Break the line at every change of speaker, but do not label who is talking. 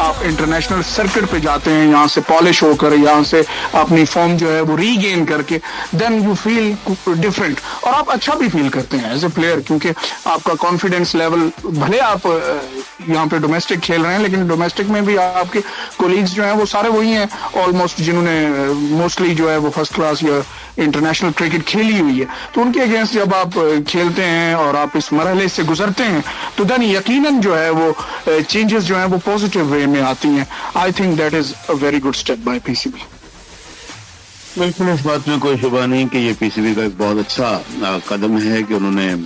आप international circuit पे जाते हैं, यहाँ से पॉलिश होकर, यहाँ से अपनी फॉर्म जो है वो रीगेन करके, देन यू फील डिफरेंट और आप अच्छा भी फील करते हैं एज ए प्लेयर, क्योंकि आपका कॉन्फिडेंस लेवल, भले आप यहाँ पे डोमेस्टिक खेल रहे हैं लेकिन डोमेस्टिक में भी आपके कोलीग्स जो हैं वो सारे वही हैं ऑलमोस्ट, जिन्होंने मोस्टली जो है वो फर्स्ट क्लास या इंटरनेशनल क्रिकेट खेली हुई है। तो उनके अगेंस्ट जब आप खेलते हैं और आप इस मरहले से गुजरते हैं तो देन यकीनन जो है वो चेंजेस जो हैं वो पॉजिटिव वे में आती हैं। I think that is a very good step by PCB.
बिल्कुल, इस बात में कोई शुबा नहीं कि ये पीसीबी का एक बहुत अच्छा कदम है कि उन्होंने